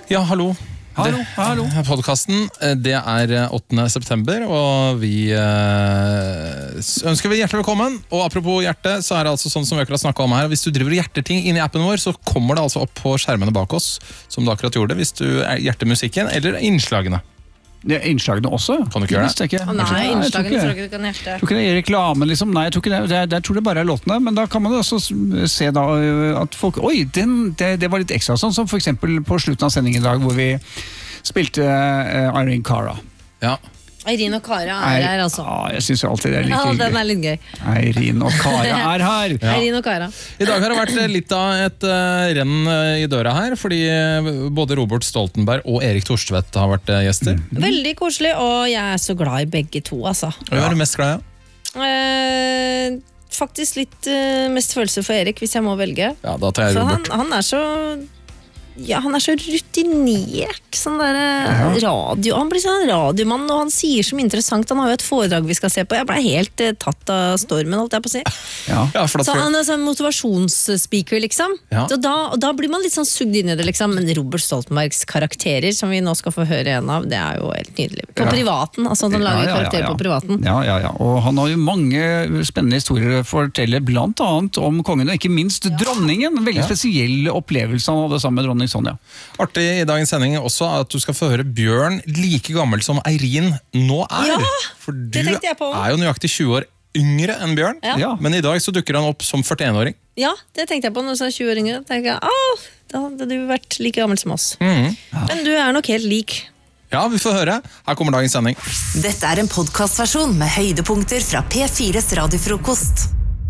Ja, hallo. Hallo. Podcasten, det 8. september, og vi ønsker vi hjertelig velkommen. Og apropos hjerte, så det altså sånn som vi akkurat snakket om her. Hvis du driver og hjerter ting inn i appen vår, så kommer det altså opp på skjermene bak oss, som du akkurat gjorde, hvis du hjerter musikken, eller innslagene. Det innslagene også? Kan du ikke gjøre det? Nei, innslagene tror jeg ikke du kan hjerte. Jeg tror ikke det er reklamen, liksom. Nei, jeg tror ikke det. Jeg tror det bare er låtene. Men da kan man jo også se da at folk... Oi, det var litt ekstra sånn, som for eksempel på slutten av sendingen i dag, hvor vi spilte Irene Cara. Ja. Irene og Cara her, altså. Ja, jeg synes jo alltid det er like hyggelig. Ja, den litt gøy. Irene og Cara her. Ja. Irene og Cara. I dag har det vært litt av et renn i døra her, fordi både Robert Stoltenberg og Erik Thorstvedt har vært gjester. Veldig koselig, og jeg er så glad i begge to, altså. Hva er du mest glad i? Faktisk litt mest følelse for Erik, hvis jeg må velge. Ja, da tar jeg Robert. Han er så... Ja, han er så rutinert, sånn der radio, han blir sånn radiomann, og han sier så mye interessant, han har jo et foredrag vi skal se på, jeg ble helt tatt av stormen, holdt jeg på å si. Ja, så han er sånn motivationsspeaker, liksom. Ja. Så da blir man litt sånn sugd inn i det, liksom, men Robert Stoltenbergs karakterer, som vi nå skal få høre en av, det er jo helt nydelig. På privaten, altså han lager karakterer på privaten. Ja, og han har jo mange spennende historier å fortelle, blant annet om kongen, og ikke minst dronningen, en veldig spesiell opplevelse han hadde sammen med dronning Sonja. Artig i dagens sending også at du skal få høre Bjørn like gammel som Eirin nå er. Ja, for du er jo nøyaktig 20 år yngre enn Bjørn, men i dag så dukker han opp som 41-åring. Ja, det tenkte jeg på når du sa 20 år yngre. Da hadde du vært like gammel som oss. Men du er nok helt lik. Ja, vi får høre. Her kommer dagens sending. Dette er en podcastversjon med høydepunkter fra P4's radiofrokost.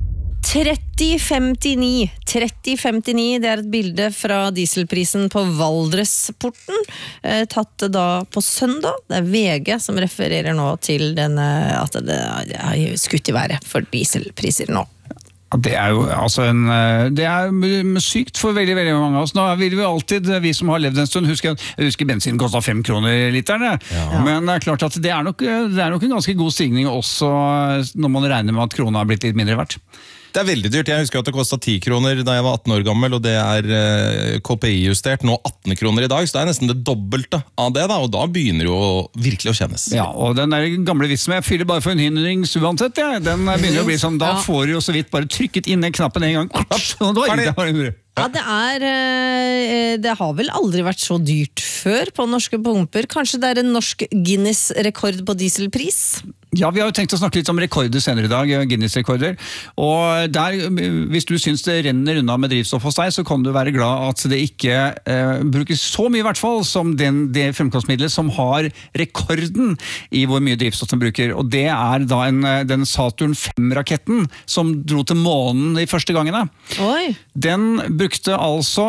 3059, det er et bilde fra dieselprisen på Valdresporten, tatt da på søndag. Det er VG som refererer nå til at det er skutt i været for dieselpriser nå. Det er jo altså det er sykt for veldig, veldig mange av oss. Nå vil vi alltid, vi som har levd en stund, jeg husker bensinen kostet 5 kroner literne, men det er klart at det er nok en ganske god stigning også når man regner med at krona har blitt litt mindre verdt. Det er veldig dyrt. Jeg husker at det kostet 10 kroner da jeg var 18 år gammel, og det er KPI-justert nå 18 kroner i dag, så det er nesten det dobbelte av det da, og da begynner jo virkelig å kjennes. Ja, og den der gamle vitsen med jeg fyller bare for en hindrings uansett, den begynner å bli sånn, da får du jo så vidt bare trykket inn den knappen en gang. Ja, det har vel aldri vært så dyrt før på norske pumper. Kanskje det er en norsk Guinness-rekord på dieselpris? Ja, vi har jo tenkt å snakke litt om rekorder senere i dag, Guinness-rekorder. Og der, hvis du synes det renner unna med drivstoff hos deg, så kan du være glad at det ikke brukes så mye i hvert fall som det fremkomstmiddelet som har rekorden i hvor mye drivstoff den bruker. Og det er da den Saturn 5-raketten som dro til månen de første gangene. Oi. Den brukte altså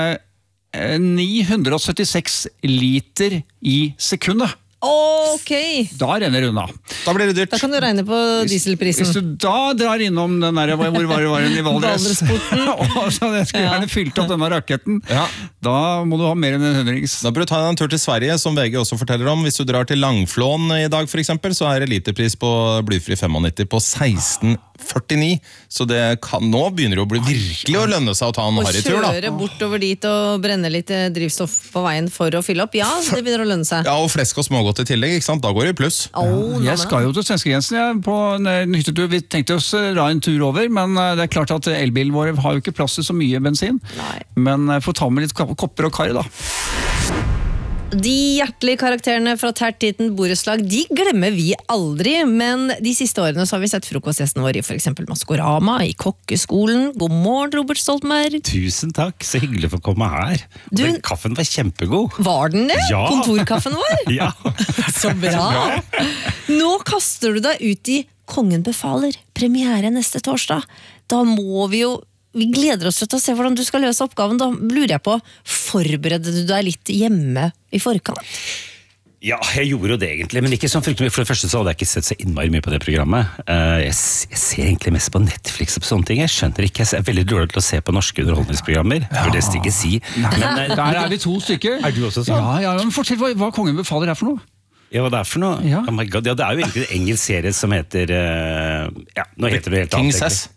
976 liter i sekundet. Ok. Da renner det unna. Da blir det dyrt. Da kan du regne på dieselprisen. Hvis du da drar innom den der, hvor var den i Valdres? Og så det skulle gjerne fylt opp denne raketten. Da må du ha mer enn en hundrings. Da bør du ta en tur til Sverige, som VG også forteller om. Hvis du drar til Langflån i dag for eksempel, så er det literpris på blyfri 95 på 16,49. Så det kan, nå begynner det å bli virkelig å lønne seg å ta en harrytur da. Og kjøre bortover dit og brenne litt drivstoff på veien for å fylle opp. Ja, det begynner å lønne seg. Ja, og flesk og smågodt i tillegg, ikke sant? Da går det i pluss. Jeg skal jo til svenskegrensen på en hyttetur. Vi tenkte oss dra en tur over, men det er klart at elbilen vår har jo ikke plass til så mye bensin. Nei. Men får ta med litt kopper og kar da. De hjertelige karakterene fra Tertitten borettslag, de glemmer vi aldri, men de siste årene så har vi sett frokostgjesten vår i for eksempel Maskorama, i kokkeskolen. God morgen, Robert Stoltenberg. Tusen takk, så hyggelig for å komme her. Den kaffen var kjempegod. Var den det? Ja. Kontorkaffen vår? Ja. Så bra. Nå kaster du deg ut i Kongen befaler, premiere neste torsdag. Da må vi gleder oss til å se hvordan du skal løse oppgaven. Da lurer jeg på, forbereder du deg litt hjemme i forkant? Ja, jeg gjorde jo det egentlig, men ikke sånn fryktelig. For det første så hadde jeg ikke sett så innmari mye på det programmet. Jeg ser egentlig mest på Netflix og på sånne ting. Jeg skjønner ikke, jeg er veldig dårlig til å se på norske underholdningsprogrammer. Det burde jeg ikke si. Men, der er vi 2 stykker. Er du også sånn? Ja, men fortell hva Kongen befaler er for noe. Ja, hva det er for noe? Ja. Oh my God, ja, det er jo egentlig en engelsk serie som heter... ja, nå heter det helt annet. King's Ass.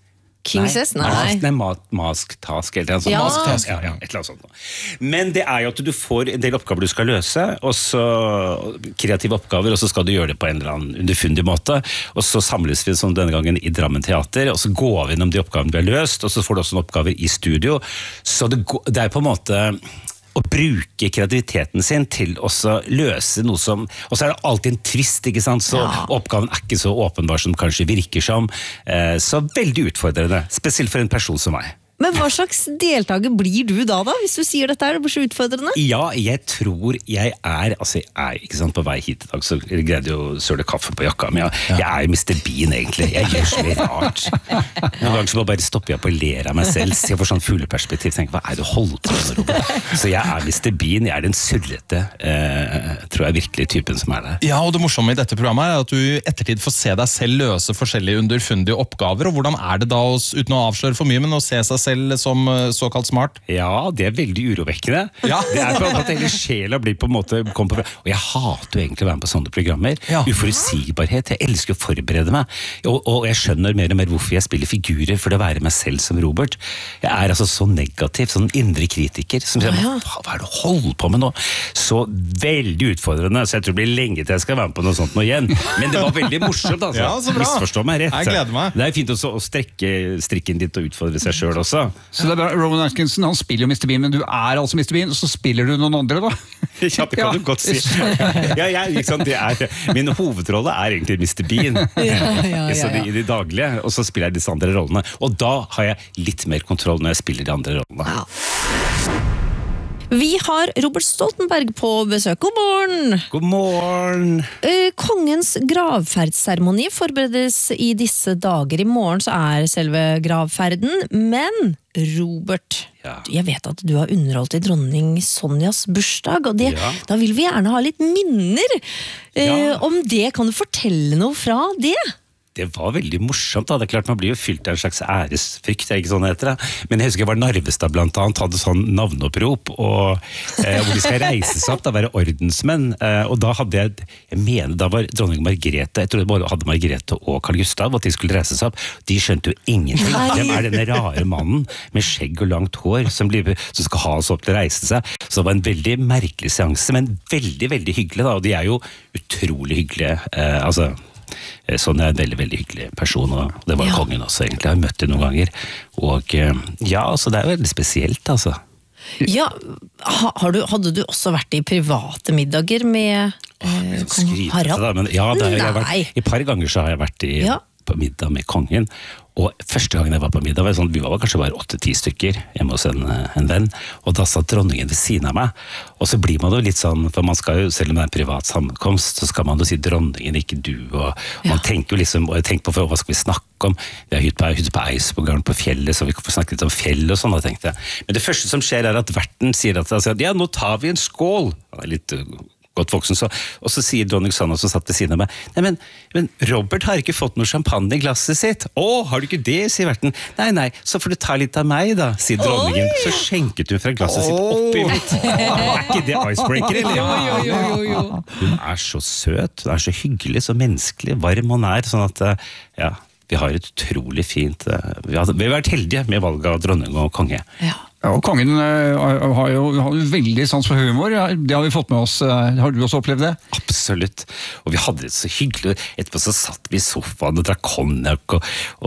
King's S? Nei. Mask Task eller noe sånt. Ja. Mask Task, ja, et eller annet sånt. Men det er jo at du får en del oppgaver du skal løse, og så kreative oppgaver, og så skal du gjøre det på en eller annen underfundig måte, og så samles vi som denne gangen i Drammen Teater, og så går vi gjennom de oppgavene vi har løst, og så får du også noen oppgaver i studio, så det er på en måte å bruke kreativiteten sin til å løse noe som, og så er det alltid en twist, ikke sant, så oppgaven er ikke så åpenbar som kanskje virker som, så veldig utfordrende, spesielt for en person som meg. Men hva slags deltaker blir du da, hvis du sier dette her, det blir så utfordrende? Ja, jeg tror jeg er, ikke sant, på vei hit i dag, så greide jeg å søle kaffe på jakka, men jeg er Mr. Bean egentlig, jeg gjør så mye rart. Noen ganger så bare stopper jeg på å lære av meg selv, så jeg får sånn fugleperspektiv, tenker, hva er det du holder på med, Robert? Så jeg er Mr. Bean, jeg er den surrete, tror jeg virkelig typen som er det. Ja, og det morsomme i dette programmet er at du i ettertid får se deg selv løse forskjellige underfundige oppgaver, og hvordan er det da, uten å avsløre for mye, men å se seg selv som såkalt smart? Ja, det er veldig urovekkende. Ja. Det er på at hele sjela blir på en måte og jeg hater jo egentlig å være med på sånne programmer. Ja. Uforutsigbarhet, jeg elsker å forberede meg. Og jeg skjønner mer og mer hvorfor jeg spiller figurer for å være meg selv som Robert. Jeg er altså så negativ, sånn indre kritiker, som sier, hva er det du holder på med nå? Så veldig utfordrende, så jeg tror det blir lenge til jeg skal være med på noe sånt nå igjen. Men det var veldig morsomt, altså. Ja, så bra. Misforstå meg rett. Jeg gleder meg. Det er fint også å strekke strikken ditt og utfordre seg selv også. Så det er bra, Rowan Atkinson, han spiller jo Mr. Bean, men du er altså Mr. Bean, og så spiller du noen andre da? Ja, det kan du godt si. Min hovedrolle er egentlig Mr. Bean. I de daglige, og så spiller jeg disse andre rollene. Og da har jeg litt mer kontroll når jeg spiller de andre rollene. Ja. Vi har Robert Stoltenberg på besøk. God morgen! God morgen! Kongens gravferdsseremoni forberedes i disse dager. I morgen så er selve gravferden, men Robert, jeg vet at du har underholdt i dronning Sonjas bursdag, og da vil vi gjerne ha litt minner om det. Kan du fortelle noe fra det? Det var veldig morsomt da, det er klart man blir jo fylt av en slags æresfrykt, ikke sånn heter det. Men jeg husker jeg var Narvestad blant annet, hadde sånn navneopprop, og hvor de skal reise seg opp, da være ordensmenn, og da hadde jeg mener da var dronning Margrethe, jeg tror det både hadde Margrethe og Carl Gustav, at de skulle reise seg opp, de skjønte jo ingenting. Hvem er denne rare mannen med skjegg og langt hår, som skal ha oss opp til å reise seg? Så det var en veldig merkelig seanse, men veldig, veldig hyggelig da, og de er jo utrolig hyggelige, Sånn er en veldig, veldig hyggelig person, og det var kongen også egentlig, jeg har møtt dem noen ganger, og så det er jo veldig spesielt, altså. Ja, hadde du også vært i private middager med kong Harald? I par ganger så har jeg vært på middag med kongen, og første gangen jeg var på middag, vi var kanskje bare 8-10 stykker hjemme hos en venn, og da satt dronningen ved siden av meg, og så blir man jo litt sånn, for man skal jo, selv om det er en privat sammenkomst, så skal man jo si dronningen, ikke du, og man tenker jo liksom, og jeg tenker på hva skal vi snakke om, vi har hytte på Eidsvåggarden på fjellet, så vi kan få snakke litt om fjellet og sånn, da tenkte jeg. Men det første som skjer er at verten sier at nå tar vi en skål, han er litt godt voksen, og så sier dronning Sonja som satt ved siden av meg, nei, men Robert har ikke fått noe champagne i glasset sitt. Har du ikke det, sier verten. Nei, så får du ta litt av meg da, sier dronningen. Så skjenket hun fra glasset sitt oppi mitt. Er ikke det icebreaker, eller? Jo. Hun er så søt, hun er så hyggelig, så menneskelig, varm hun er, sånn at, vi har et utrolig fint, vi har vært heldige med valget av dronning og konge. Ja, og kongen har jo veldig sans for humor, det har vi fått med oss. Har du også opplevd det? Absolutt, og vi hadde det så hyggelig. Etterpå så satt vi i sofaen og drakk konjakk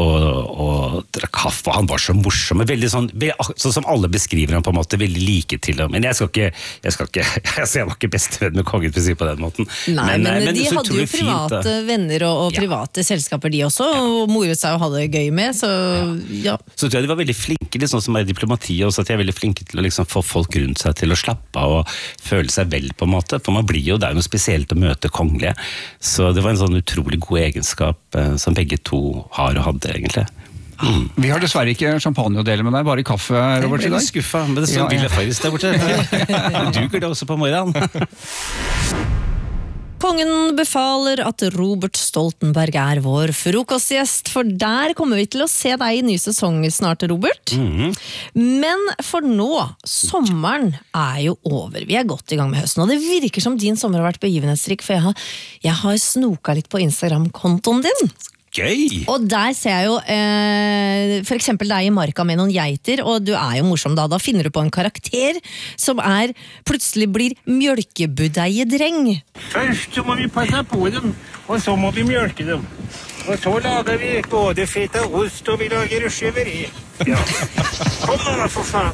og drakk kaffe, og han var så morsom, veldig sånn som alle beskriver han på en måte, veldig like til ham. Men jeg var ikke bestevenn med kongen, for å si på den måten. Nei, men de hadde jo private venner og private selskaper de også, og moret seg og hadde det gøy med, så Så tror jeg de var veldig flinke, litt sånn som er i diplomati også, at de er veldig flinke til å liksom få folk rundt seg til å slappe av og føle seg vel på en måte, for man blir jo, det er jo noe spesielt å møte kongelige, så det var en sånn utrolig god egenskap som begge to har og hadde egentlig. Vi har dessverre ikke champagne å dele med deg, bare kaffe, Robert. Jeg er litt skuffa, men det står Ville Farris der borte. Du duger det også på morgenen. Kongen befaler at Robert Stoltenberg er vår frokostgjest, for der kommer vi til å se deg i ny sesong snart, Robert. Men for nå, sommeren er jo over. Vi er godt i gang med høsten, og det virker som din sommer har vært begivenhetsrik, for jeg har snoka litt på Instagram-kontoen din. Gøy! Og der ser jeg jo for eksempel deg i marka med noen geiter, og du er jo morsom da. Da finner du på en karakter som plutselig blir mjølkebudeie-dreng. Først så må vi passe på dem, og så må vi mjølke dem. Og så lager vi både fett og ost, og vi lager chevre. Ja. Kom da, for faen!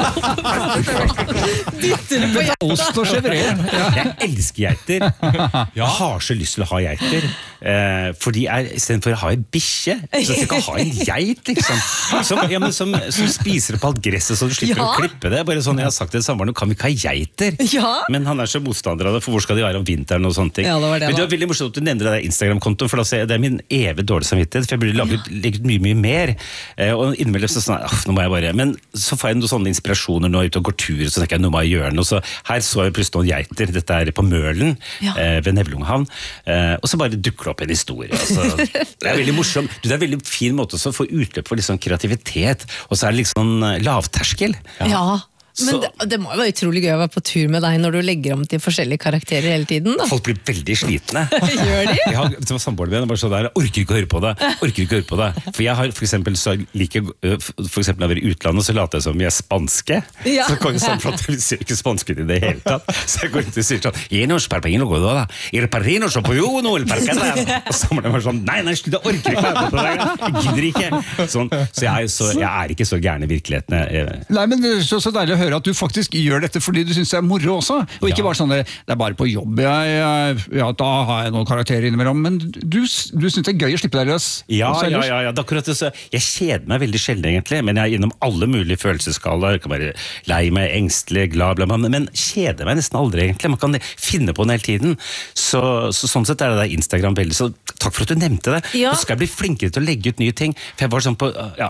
Ost og chevre. Jeg elsker geiter. Jeg har så lyst til å ha geiter. Fordi i stedet for å ha en bikkje, så skal jeg ha en geit, liksom. Som spiser opp alt gresset, så du slipper å klippe det. Bare sånn, jeg har sagt til samboeren, kan vi ikke ha geiter? Ja. Men han så motstander av det, for hvor skal de være om vinteren og sånne ting. Ja, det var det, Men det var veldig morsomt at du nevner det Instagram-kontoen, for da det min evig dårlig samvittighet, for jeg burde legget mye mer. Og innimellom så nå må jeg bare, men så får jeg noen sånne inspirasjoner nå ute og går tur, så tenker jeg, nå må jeg gjøre noe, så her så jeg plutselig noen geiter, dette på Mølen, ved Nevlunghavn, og så bare dukker det opp en historie, altså. Det veldig morsomt, det en veldig fin måte å få utløp for litt sånn kreativitet, og så det litt sånn lavterskel. Ja. Men det må jo være utrolig gøy å være på tur med deg når du legger om til forskjellige karakterer hele tiden, da. Folk blir veldig slitne. Gjør de? Det var samboeren min, bare så der, orker ikke å høre på det. For jeg har for eksempel, så liker for eksempel når jeg er i utlandet, så later jeg som jeg spanske. Ja. Så kan jeg sånn, for at jeg ser ikke spansk ut i det hele tatt. Så jeg går ut og sier sånn, el parrino så på jo no, el parcada. Og samboeren var sånn, nei, slutt, jeg orker ikke være på det. Jeg gidder ikke. Sånn, så jeg ikke så gærne i virkeligheten. Nei, men det så deilig å høre at du faktisk gjør dette fordi du synes det moro også, og ikke bare sånn det bare på jobb, da har jeg noen karakterer innimellom, men du synes det gøy å slippe deg løs. Ja, det akkurat det. Jeg kjeder meg veldig sjelden egentlig, men jeg gjennom alle mulige følelsesskaler, kan være lei meg, engstelig, glad, men kjeder meg nesten aldri egentlig, man kan finne på den hele tiden, så sånn sett det der Instagram veldig, så takk for at du nevnte det. Nå skal jeg bli flinkere til å legge ut nye ting, for jeg var sånn på,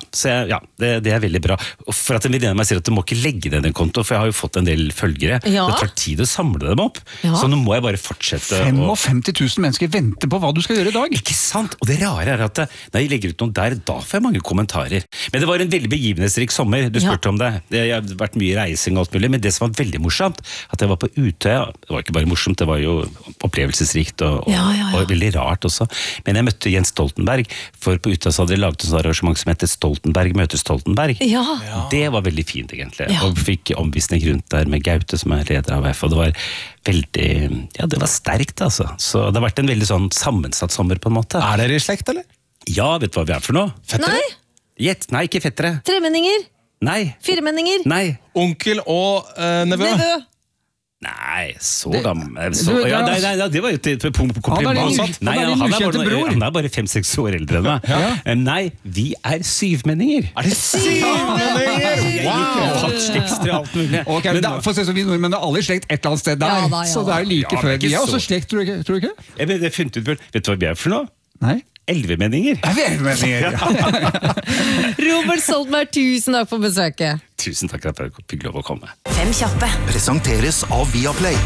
det veldig bra, og for at en venninne av meg sier at du må ikke legge den konto, for jeg har jo fått en del følgere. Det tar tid å samle dem opp, så nå må jeg bare fortsette. 55 000 mennesker venter på hva du skal gjøre i dag. Ikke sant? Og det rare at når jeg legger ut noen der, da får jeg mange kommentarer. Men det var en veldig begivenhetsrik sommer, du spurte om det. Jeg har vært mye reising og alt mulig, men det som var veldig morsomt, at jeg var på Utøya, det var ikke bare morsomt, det var jo opplevelsesrikt og veldig rart også. Men jeg møtte Jens Stoltenberg, for på Utøya så hadde de laget et arrangement som heter Stoltenberg møter Stoltenberg. Det var veldig fint egentlig, og fikk omvisning rundt der med Gaute som leder av VF, og det var veldig, det var sterkt altså, så det har vært en veldig sånn sammensatt sommer på en måte. Er dere i slekt, eller? Ja, vet du hva vi for noe? Fettere? Nei, ikke fettere. Tremenninger? Nei. Firemenninger? Nei. Onkel og nevø? Nei, så gammel. Nei, det var jo et kompliment. Han bare 5-6 år eldre enn meg. Nei, vi syvmenninger. Er det syvmenninger? Wow! Slektstreet, alt mulig. Ok, men for å se så vi nordmenn alle i slekt et eller annet sted der, så det like før. Vi også slekt, tror du ikke? Jeg ble funnet ut, vet du hva vi for noe? Nei. 11-menninger. Robert Stoltenberg, tusen takk for besøket. Tusen takk for at jeg fikk lov å komme. 5 kjappe. Presenteres av Viaplay.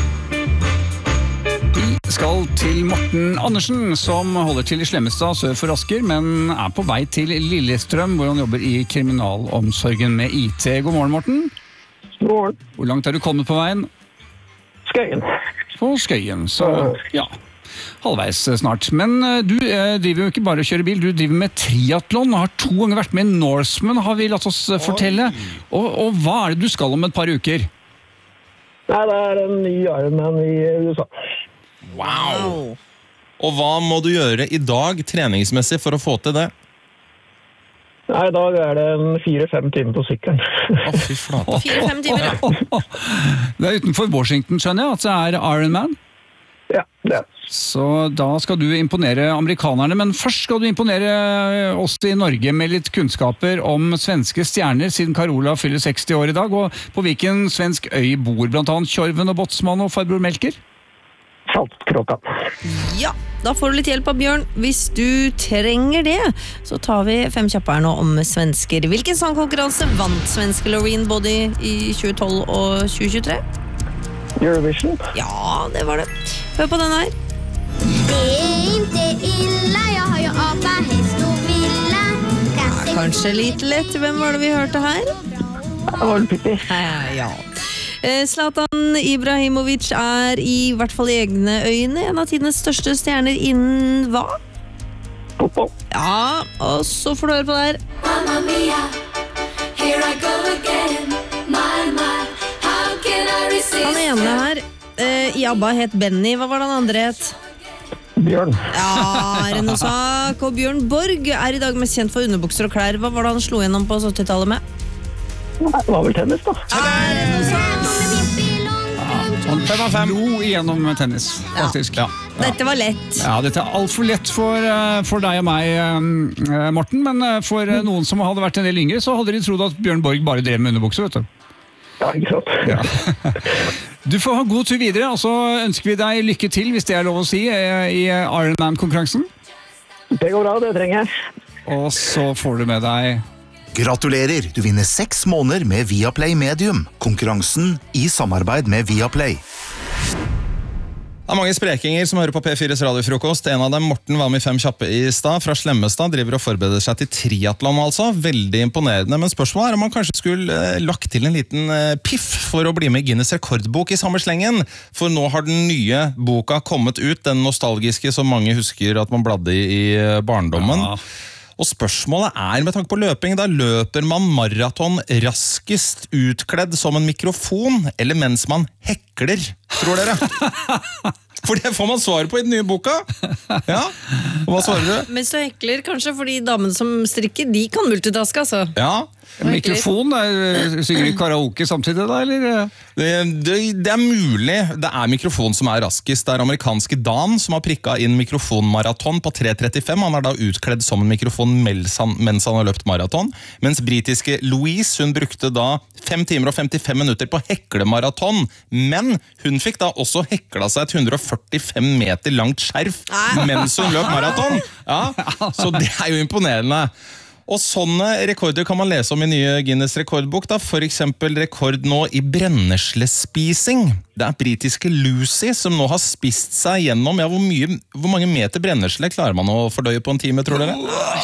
Vi skal til Morten Andersen, som holder til i Slemmestad sør for Asker, men på vei til Lillestrøm, hvor han jobber i kriminalomsorgen med IT. God morgen, Morten. God morgen. Hvor langt du kommet på veien? Skøyen. På Skøyen, så halvveis snart. Men du driver jo ikke bare å kjøre bil, du driver med triathlon, har 2 ganger vært med i Norseman, har vi latt oss fortelle. Og hva det du skal om et par uker? Nei, det en ny Ironman i USA. Wow! Og hva må du gjøre i dag treningsmessig for å få til det? Nei, i dag det 4-5 timer på sykkelen. Fy flate. 4-5 timer, ja. Det utenfor Washington, skjønner jeg, at det Ironman? Ja, det Så da skal du imponere amerikanerne, men først skal du imponere oss i Norge med litt kunnskaper om svenske stjerner, siden Carola fyller 60 år i dag, og på hvilken svensk øy bor blant annet Tjorven og Botsman og farbror Melker? Saltkråkan. Ja, da får du litt hjelp av Bjørn. Hvis du trenger det, så tar vi 5 kjappe her nå om svensker. Hvilken sangkonkurranse vant svenske Loreen både i 2012 og 2023? Eurovision? Ja, det var det. Hør på den her. Det inte illa, jag har ju apa, häst och villa. Kanskje litt lett. Hvem var det vi hørte her? Pippi. Ja. Zlatan Ibrahimovic i hvert fall i egne øyne en av tidenes største stjerner innen hva? Fotball. Ja, og så får du høre på det her. Mamma mia, here I go again. My, how can I resist? Han ene her i ABBA het Benny. Hva var det han andre het? Bjørn. Ja, er det noe sak? Og Bjørn Borg er i dag mest kjent for underbukser og klær. Hva var det han slo gjennom på 70-tallet med? Nei, det var vel tennis, da. Er det noe sak? Han slo igjennom tennis, faktisk. Ja. Dette var lett. Ja, dette er alt for lett for deg og meg, Morten, men for noen som hadde vært en del yngre, så hadde de trodd at Bjørn Borg bare drev med underbukser, vet du. Ja, ikke sant? Ja. Du får ha god tur videre, og så ønsker vi deg lykke til, hvis det er lov å si, i Ironman-konkurransen. Det går bra, det trenger jeg. Og så får du med deg... Gratulerer, du vinner 6 måneder med Viaplay Medium. Konkurransen i samarbeid med Viaplay. Det er mange sprekinger som hører på P4s radiofrokost. En av dem, Morten, var med i 5 kjappe i stad, fra Slemmestad, driver og forbereder seg til triathlon altså. Veldig imponerende, men spørsmålet er om man kanskje skulle lagt til en liten piff for å bli med i Guinness rekordbok i samme slengen. For nå har den nye boka kommet ut, den nostalgiske som mange husker at man bladde i barndommen. Ja. Og spørsmålet er, med tanke på løping, da løper man maraton raskest utkledd som en mikrofon, eller mens man hekler, tror dere? For det får man svar på i den nye boka. Ja, hva svarer du? Mens du hekler, kanskje, fordi damene som strikker, de kan multitaske, altså. Ja. Mikrofon, synger du karaoke samtidig da, eller? Det er mulig. Det er mikrofon som er raskest. Det er amerikanske Dan som har prikket inn mikrofonmaraton på 3.35. Han er da utkledd som en mikrofon mens han har løpt maraton. Mens britiske Louise, hun brukte da 5 timer og 55 minutter på heklemaraton. Men hun fikk da også hekla seg et 145 meter langt skjerf mens hun løp maraton. Ja, så det er jo imponerende. Og sånne rekorder kan man lese om i nye Guinness rekordbok, da. For eksempel rekord nå i brenneslespising. Det er britiske Lucy som nå har spist seg gjennom, ja, hvor mange meter brennesle klarer man å fordøye på en time, tror dere?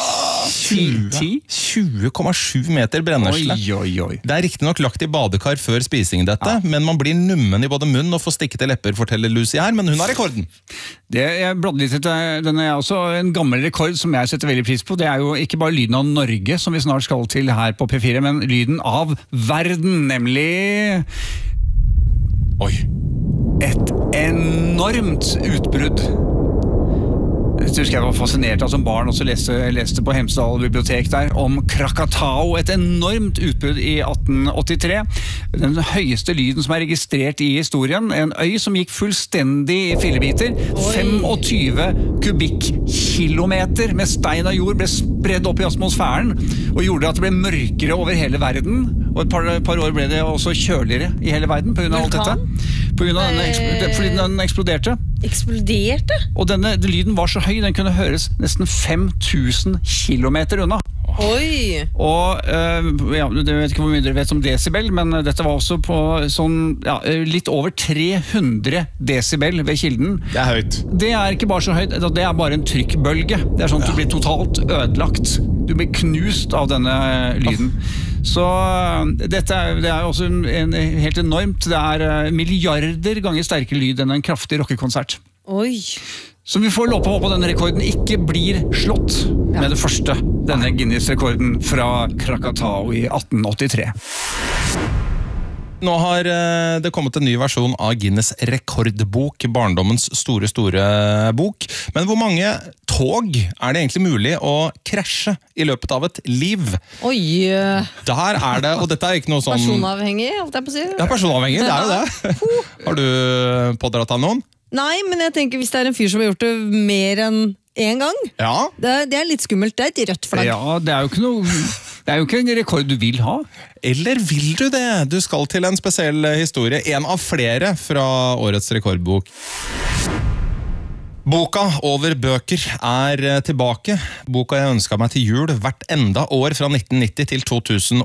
20,7 meter brennesle. Oi. Det er riktig nok lagt i badekar før spising dette, men man blir nummen i både munn og får stikkete lepper, forteller Lucy her, men hun har rekorden. Jeg bladde litt etter, den er også en gammel rekord som jeg setter veldig pris på. Det er jo ikke bare lyden av Norge som vi snart skal til her på P4, men lyden av verden, nemlig... Oi. Et enormt utbrudd. Jeg husker jeg var fascinert av som barn, og så leste på Hemsedal bibliotek der om Krakatau, et enormt utbrudd i 1883. Den høyeste lyden som er registrert i historien, en øy som gikk fullstendig i fillebiter. 25 kubikkilometer med stein og jord ble spredd opp i atmosfæren, og gjorde at det ble mørkere over hele verden. Og et par år ble det også kjøligere i hele verden på grunn av alt dette. Fordi den eksploderte. Eksploderte? Og denne lyden var så høy, den kunne høres nesten 5000 kilometer unna. Oi! Og jeg vet ikke hvor mye dere vet om desibel, men dette var også på sånn, litt over 300 desibel ved kilden. Det er høyt. Det er ikke bare så høyt, det er bare en trykkbølge. Det er sånn at du blir totalt ødelagt. Du blir knust av denne lyden. Så det er også helt enormt. Det er milliarder ganger sterkere lyd enn en kraftig rockekonsert. Oi! Så vi får låpe håpe at denne rekorden ikke blir slått med det første, denne Guinness-rekorden fra Krakatau i 1883. Nå har det kommet en ny versjon av Guinness rekordbok, barndommens store bok. Men hvor mange tog er det egentlig mulig å krasje i løpet av et liv? Oi! Der er det, og dette er ikke noe sånn... Personavhengig, holdt jeg på å si. Ja, personavhengig, det er jo det. Har du pådratt deg noen? Nei, men jeg tenker hvis det er en fyr som har gjort det mer enn en gang, det er litt skummelt, det er et rødt flagg. Ja, det er jo ikke noe... Det er jo ikke en rekord du vil ha. Eller vil du det? Du skal til en spesiell historie, en av flere fra årets rekordbok. Boka over bøker er tilbake. Boka jeg ønsket meg til jul hvert enda år fra 1990 til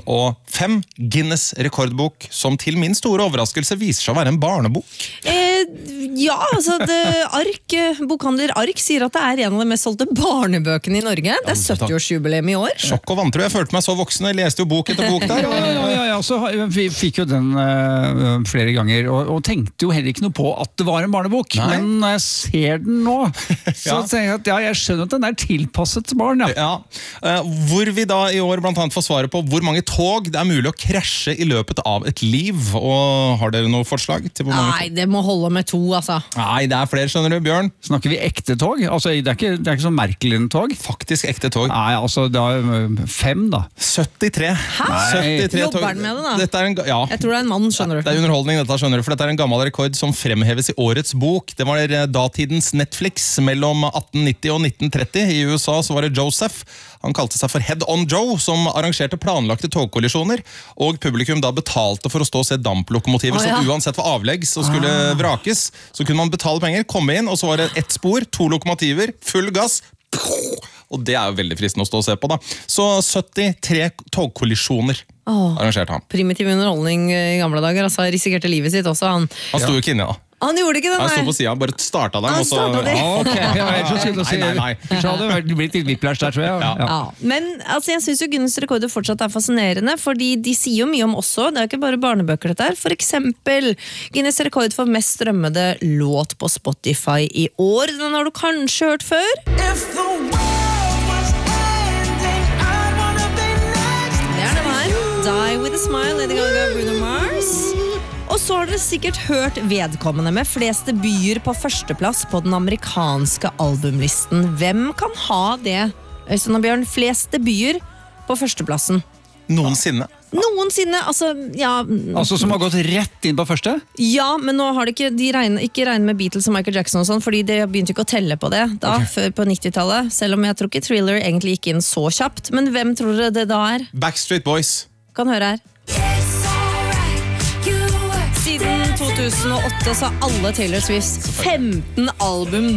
2005. Guinness rekordbok, som til min store overraskelse viser seg å være en barnebok. Ja, altså bokhandler Ark sier at det er en av de mest solgte barnebøkene i Norge. Det er 70-årsjubileum i år. Sjokk og vantro, jeg følte meg så voksen. Jeg leste jo bok etter bok der. Ja, så vi fikk jo den flere ganger, og tenkte jo heller ikke noe på at det var en barnebok. Nei. Men når jeg ser den nå, så tenker jeg at jeg skjønner at den er tilpasset barn. Hvor vi da i år blant annet får svaret på hvor mange tog det er mulig å krasje i løpet av et liv. Og har dere noe forslag til hvor mange Nei, det må holde med 2, altså. Nei, det er flere, skjønner du, Bjørn. Snakker vi ekte tog? Altså, det er ikke sånn merkelig tog? Faktisk ekte tog. Nei, altså, det er 5 da. 73. Hæ? 73 Jobber han med det da? Dette er Jeg tror det er en mann, skjønner du. Det er underholdning, dette, skjønner du, for dette er en gammel rekord som fremheves i årets bok. Det var datidens Netflix mellom 1890 og 1930. I USA så var det Joseph. Han kalte seg for Head on Joe, som arrangerte planlagte togkollisjoner, og publikum da betalte for å stå og se damplokomotiver som uansett var avleggs og skulle vrakes. Så kunne man betale penger, komme inn, og så var det 1 spor, 2 lokomotiver, full gass, og det er jo veldig fristende å stå og se på da. Så 73 togkollisjoner arrangerte han. Primitiv underholdning i gamle dager, altså risikerte livet sitt også han. Han sto jo ikke inne da. Han gjorde ikke det, Han nei. sto på siden, bare starta dem, og så... Nei. Så hadde det blitt litt whiplash der, tror jeg. Ja. Men altså, jeg synes jo Guinness rekorder fortsatt er fascinerende, fordi de sier jo mye om også, det er ikke bare barnebøker dette her. For eksempel, Guinness rekord for mest strømmede låt på Spotify i år. Den har du kanskje hørt før? Det er den her. Die with a smile, Lady Gaga, Bruno Mars. Og så har dere sikkert hørt vedkommende med flest debuter på førsteplass på den amerikanske albumlisten. Hvem kan ha det, Øystein og Bjørn? Flest debuter på førsteplassen. Noensinne. Noensinne, altså, ja. Altså som har gått rett inn på første? Ja, men nå har de ikke regnet med Beatles og Michael Jackson og sånn, fordi de begynte ikke å telle på det da, før på 90-tallet. Selv om jeg tror ikke Thriller egentlig gikk inn så kjapt. Men hvem tror dere det da er? Backstreet Boys. Kan høre her. Siden 2008 så har alle Taylor Swifts 15 album